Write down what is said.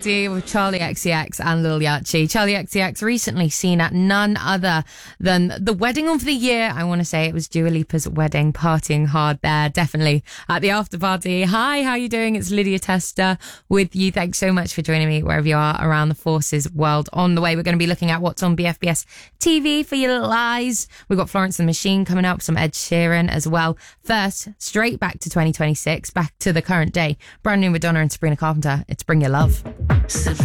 Party with Charlie XCX and Lil Yachty. Charlie XCX recently seen at none other than the wedding of the year. I want to say it was Dua Lipa's wedding, partying hard there, definitely at the after party. Hi, how you doing? It's Lydia Tester with you. Thanks so much for joining me wherever you are around the Forces world. On the way, we're going to be looking at what's on BFBS TV for your little eyes. We've got Florence and the Machine coming up, some Ed Sheeran as well. First, straight back to 2026, back to the current day. Brand new Madonna and Sabrina Carpenter. It's Bring Your Love.